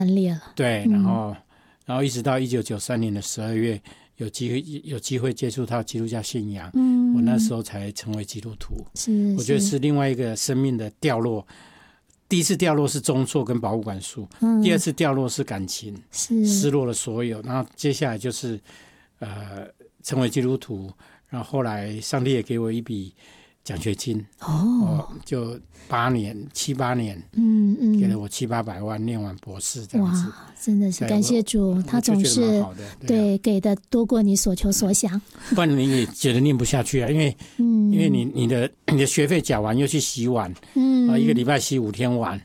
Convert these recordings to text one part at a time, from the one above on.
分裂了。 对，然后一直到1993年的12月，有机会接触到基督教信仰，我那时候才成为基督徒。我觉得是另外一个生命的掉落。第一次掉落是中辍跟保护管束，第二次掉落是感情，失落了所有，然后接下来就是成为基督徒，然后后来上帝也给我一笔奖学金，就7、8年，给了我700-800万，念完博士这样子。哇， 真的是感谢主，他总是对给的多过你所求所想。 不然你也觉得念不下去啊，因为你的学费缴完又去洗碗，一个礼拜洗5天碗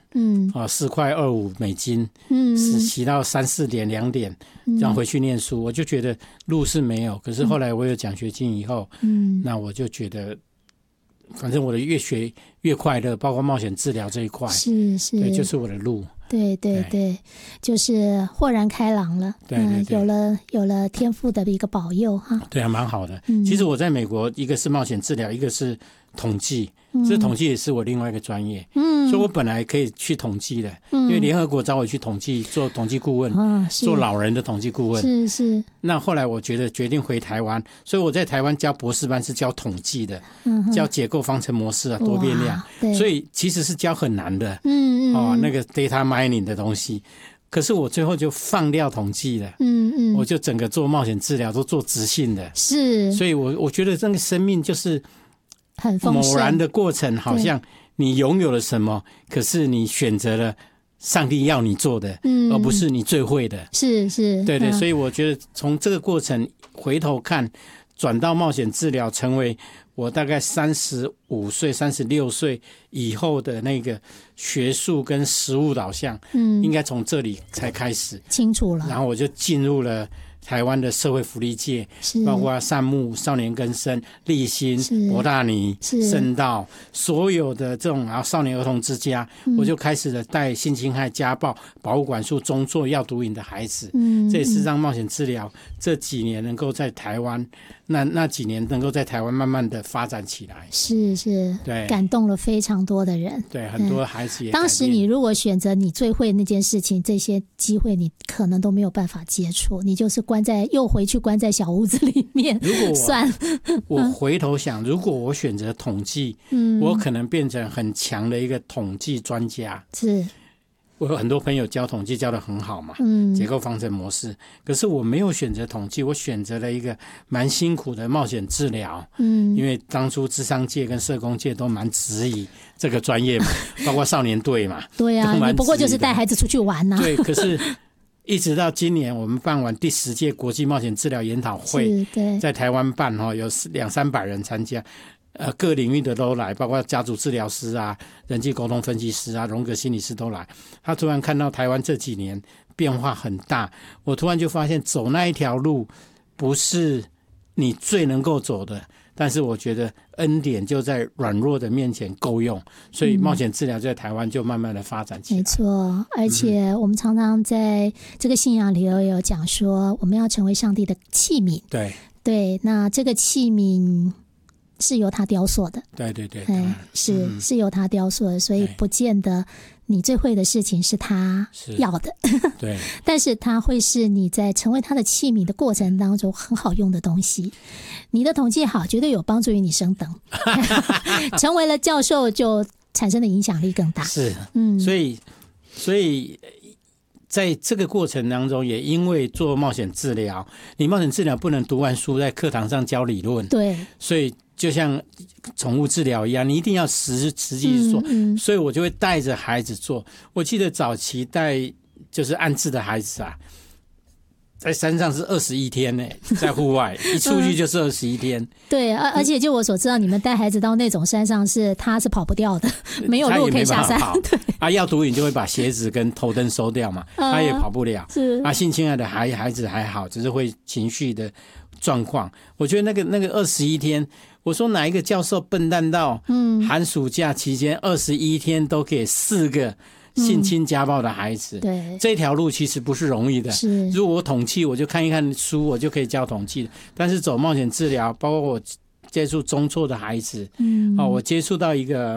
$4.25，洗到3、4点、2点，这样回去念书。我就觉得路是没有，可是后来我有奖学金以后，那我就觉得。反正我的越学越快乐，包括冒险治疗这一块，对，就是我的路。对， 就是豁然开朗了。 对， 有了天父的一个保佑哈。 对啊，蛮好的。其实我在美国，一个是冒险治疗，一个是统计，这统计也是我另外一个专业。所以我本来可以去统计的，因为联合国找我去统计，做统计顾问，做老人的统计顾问。是。那后来我决定回台湾，所以我在台湾教博士班是教统计的，教结构方程模式啊，多变量，所以其实是教很难的。那个 data mining 的东西。可是我最后就放掉统计了，我就整个做冒险治疗都做质性的，所以我觉得这个生命就是很丰盛， 偶然的过程，好像你拥有了什么，可是你选择了上帝要你做的，而不是你最会的， 是， 对，所以我觉得从这个过程回头看，转到冒险治疗，成为我大概35岁、36岁以后的那个学术跟实务导向，应该从这里才开始清楚了。 然后我就进入了台湾的社会福利界，包括善牧、少年更生、立新、博大尼、圣道，所有的这种少年儿童之家，我就开始了带性侵害、家暴、保护管束、中辍、药毒瘾的孩子。这也是让冒险治疗这几年能够在台湾，那几年能够在台湾慢慢的发展起来。 是，对，感动了非常多的人。 对，很多孩子也当时你如果选择你最会那件事情，这些机会你可能都没有办法接触，你就是又回去关在小屋子里面。 如果我回头想，如果我选择统计，我可能变成很强的一个统计专家。 是， 我有很多朋友教统计教得很好嘛，结构方程模式。可是我没有选择统计，我选择了一个蛮辛苦的冒险治疗。因为当初諮商界跟社工界都蛮质疑这个专业嘛，包括少年队嘛。 对啊，你不过就是带孩子出去玩啊。 对，可是一直到今年我们办完第10届国际冒险治疗研讨会，在台湾办，有200-300人参加，各领域的都来，包括家族治疗师啊、人际沟通分析师啊、荣格心理师都来。他突然看到台湾这几年变化很大，我突然就发现走那一条路不是你最能够走的，但是我觉得恩典就在软弱的面前够用，所以冒险治疗在台湾就慢慢的发展起来。 没错，而且我们常常在这个信仰里头有讲说，我们要成为上帝的器皿。对，那这个器皿是由他雕塑的。对，是由他雕塑的，所以不见得你最会的事情是他要的。 对， 但是他会是你在成为他的器皿的过程当中很好用的东西。你的统计好，绝对有帮助于你升等。成为了教授，就产生的影响力更大。 是，所以在这个过程当中，也因为做冒险治疗，你冒险治疗不能读完书在课堂上教理论， 对， 所以就像宠物治疗一样，你一定要实际做。所以我就会带着孩子做。我记得早期带就是安置的孩子啊，在山上是21天呢，在户外一出去就是21天。 对，而且就我所知道，你们带孩子到那种山上他是跑不掉的，没有路可以下山。 对，药毒瘾就会把鞋子跟头灯收掉嘛，他也跑不了。 是性侵害的孩子还好，只是会情绪的状况。我觉得那个21天，我说哪一个教授笨蛋到寒暑假期间21天都给4个性侵家暴的孩子。 对， 这条路其实不是容易的。 是， 如果我统计，我就看一看书，我就可以教统计的。但是走冒险治疗，包括我接触中辍的孩子，我接触到一个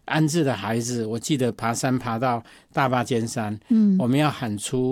安置的孩子，我记得爬山爬到大霸尖山，我们要喊出